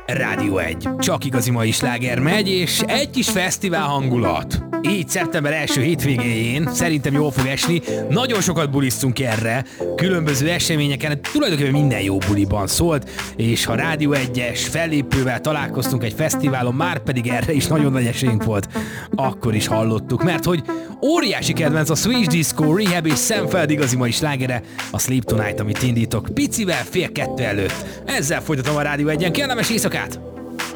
Rádió 1. Csak igazi mai sláger megy, és egy kis fesztivál hangulat. Így szeptember első hétvégéjén szerintem jól fog esni, nagyon sokat bulisztunk erre, különböző eseményeken, tulajdonképpen minden jó buliban szólt, és ha Rádió 1-es fellépővel találkoztunk egy fesztiválon, már pedig erre is nagyon nagy esélyünk volt, akkor is hallottuk, mert hogy óriási kedvenc a Swedish Disco, Rehab és Szemfeld igazi mai slágere, a Sleep Tonight, amit indítok picivel 1:30 előtt. Ezzel folytatom a Rádió 1-en, kellemes éjszakát!